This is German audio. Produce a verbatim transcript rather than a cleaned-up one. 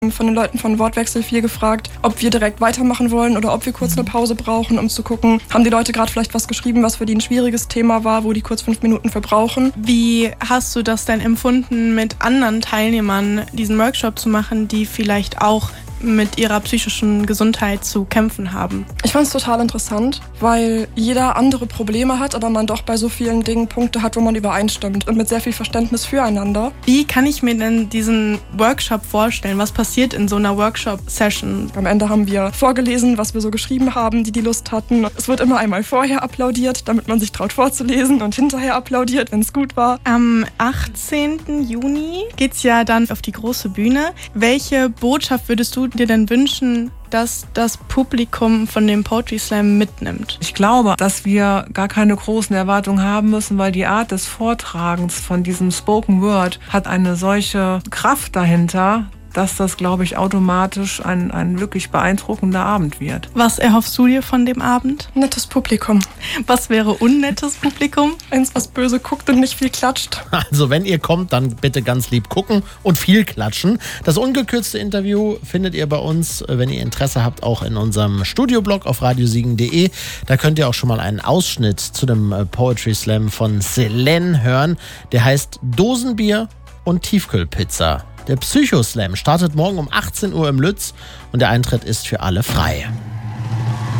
Von den Leuten von Wortwechsel viel gefragt, ob wir direkt weitermachen wollen oder ob wir kurz eine Pause brauchen, um zu gucken, haben die Leute gerade vielleicht was geschrieben, was für die ein schwieriges Thema war, wo die kurz fünf Minuten für brauchen. Wie hast du das denn empfunden, mit anderen Teilnehmern diesen Workshop zu machen, die vielleicht auch mit ihrer psychischen Gesundheit zu kämpfen haben? Ich fand es total interessant, weil jeder andere Probleme hat, aber man doch bei so vielen Dingen Punkte hat, wo man übereinstimmt und mit sehr viel Verständnis füreinander. Wie kann ich mir denn diesen Workshop vorstellen? Was passiert in so einer Workshop-Session? Am Ende haben wir vorgelesen, was wir so geschrieben haben, die die Lust hatten. Es wird immer einmal vorher applaudiert, damit man sich traut vorzulesen, und hinterher applaudiert, wenn es gut war. Am achtzehnten Juni geht's ja dann auf die große Bühne. Welche Botschaft würdest du dir denn wünschen, dass das Publikum von dem Poetry Slam mitnimmt? Ich glaube, dass wir gar keine großen Erwartungen haben müssen, weil die Art des Vortragens von diesem Spoken Word hat eine solche Kraft dahinter, dass das, glaube ich, automatisch ein, ein wirklich beeindruckender Abend wird. Was erhoffst du dir von dem Abend? Nettes Publikum. Was wäre unnettes Publikum? Eins, was böse guckt und nicht viel klatscht. Also wenn ihr kommt, dann bitte ganz lieb gucken und viel klatschen. Das ungekürzte Interview findet ihr bei uns, wenn ihr Interesse habt, auch in unserem Studioblog auf radiosiegen punkt de. Da könnt ihr auch schon mal einen Ausschnitt zu dem Poetry Slam von Selene hören. Der heißt Dosenbier und Tiefkühlpizza. Der Psycho Slam startet morgen um achtzehn Uhr im Lütz und der Eintritt ist für alle frei.